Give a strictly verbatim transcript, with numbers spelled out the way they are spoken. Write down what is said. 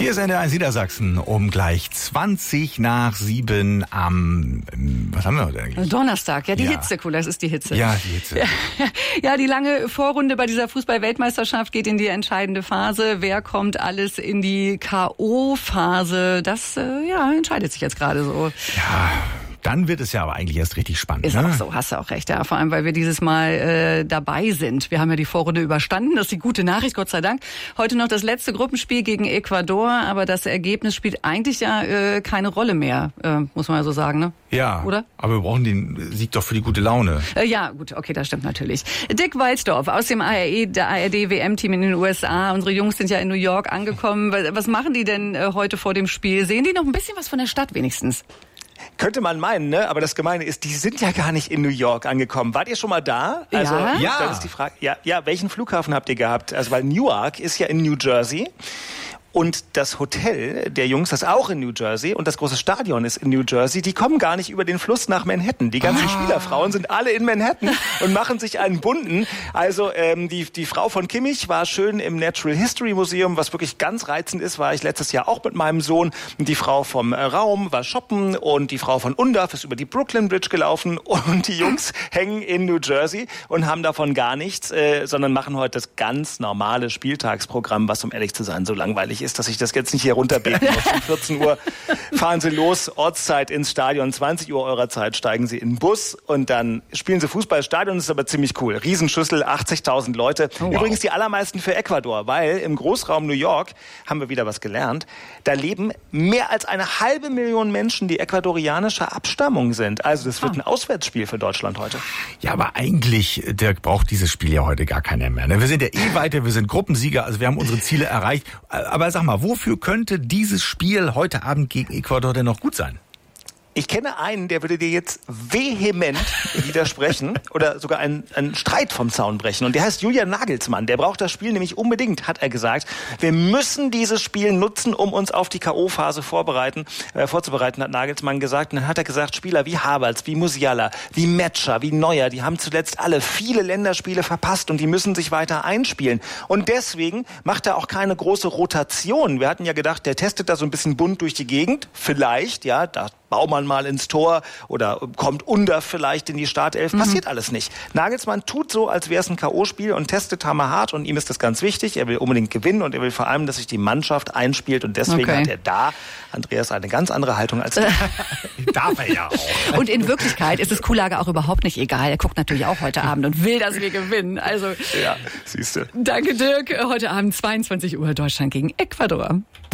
Hier ist N D R eins Niedersachsen um gleich zwanzig nach sieben am, was haben wir heute eigentlich? Donnerstag, ja, die ja. Hitze, cool, das ist die Hitze. Ja, die Hitze. Ja, ja, die lange Vorrunde bei dieser Fußball-Weltmeisterschaft geht in die entscheidende Phase. Wer kommt alles in die K O-Phase? Das, äh, ja, entscheidet sich jetzt gerade so. Ja. Dann wird es ja aber eigentlich erst richtig spannend. Ist ne? auch so, hast du auch recht. Ja, vor allem, weil wir dieses Mal äh, dabei sind. Wir haben ja die Vorrunde überstanden. Das ist die gute Nachricht, Gott sei Dank. Heute noch das letzte Gruppenspiel gegen Ecuador. Aber das Ergebnis spielt eigentlich ja äh, keine Rolle mehr, äh, muss man ja so sagen, ne? Ja, oder? Aber wir brauchen den Sieg doch für die gute Laune. Äh, ja, gut, okay, das stimmt natürlich. Dick Walzdorf aus dem A R E, der A R D-W M-Team in den U S A. Unsere Jungs sind ja in New York angekommen. Was machen die denn äh, heute vor dem Spiel? Sehen die noch ein bisschen was von der Stadt wenigstens? Könnte man meinen, ne? Aber das Gemeine ist, die sind ja gar nicht in New York angekommen. Wart ihr schon mal da? Also, ja. ja. Dann ist die Frage, ja, ja, welchen Flughafen habt ihr gehabt? Also, weil Newark ist ja in New Jersey. Und das Hotel der Jungs, das ist auch in New Jersey, und das große Stadion ist in New Jersey, die kommen gar nicht über den Fluss nach Manhattan. Die ganzen ah. Spielerfrauen sind alle in Manhattan und machen sich einen bunten. Also ähm, die, die Frau von Kimmich war schön im Natural History Museum, was wirklich ganz reizend ist, war ich letztes Jahr auch mit meinem Sohn. Und die Frau vom äh, Raum war shoppen und die Frau von Undaf ist über die Brooklyn Bridge gelaufen und die Jungs hängen in New Jersey und haben davon gar nichts, äh, sondern machen heute das ganz normale Spieltagsprogramm, was um ehrlich zu sein so langweilig ist. ist, dass ich das jetzt nicht hier runterbeten muss. Um vierzehn Uhr fahren sie los, Ortszeit ins Stadion, zwanzig Uhr eurer Zeit steigen sie in den Bus und dann spielen sie Fußball. Stadion ist aber ziemlich cool. Riesenschüssel, achtzigtausend Leute. Oh, wow. Übrigens die allermeisten für Ecuador, weil im Großraum New York, haben wir wieder was gelernt, da leben mehr als eine halbe Million Menschen, die ecuadorianischer Abstammung sind. Also das wird ein Auswärtsspiel für Deutschland heute. Ja, aber eigentlich, Dirk, braucht dieses Spiel ja heute gar keiner mehr. Wir sind ja eh weiter, wir sind Gruppensieger, also wir haben unsere Ziele erreicht. Aber sag mal, wofür könnte dieses Spiel heute Abend gegen Ecuador denn noch gut sein? Ich kenne einen, der würde dir jetzt vehement widersprechen oder sogar einen, einen Streit vom Zaun brechen. Und der heißt Julian Nagelsmann. Der braucht das Spiel nämlich unbedingt, hat er gesagt. Wir müssen dieses Spiel nutzen, um uns auf die K O-Phase vorbereiten, äh, vorzubereiten, hat Nagelsmann gesagt. Und dann hat er gesagt, Spieler wie Havertz, wie Musiala, wie Metscher, wie Neuer, die haben zuletzt alle viele Länderspiele verpasst und die müssen sich weiter einspielen. Und deswegen macht er auch keine große Rotation. Wir hatten ja gedacht, der testet da so ein bisschen bunt durch die Gegend. Vielleicht, ja, da Baumann mal ins Tor oder kommt Undaf vielleicht in die Startelf. Mhm. Passiert alles nicht. Nagelsmann tut so, als wäre es ein K O-Spiel und testet hammerhart und ihm ist das ganz wichtig. Er will unbedingt gewinnen und er will vor allem, dass sich die Mannschaft einspielt und deswegen okay. hat er da, Andreas, eine ganz andere Haltung als er. Darf er ja auch. Und in Wirklichkeit ist es Kullager auch überhaupt nicht egal. Er guckt natürlich auch heute Abend und will, dass wir gewinnen. Also, ja, siehst du. Danke, Dirk. Heute Abend zweiundzwanzig Uhr Deutschland gegen Ecuador.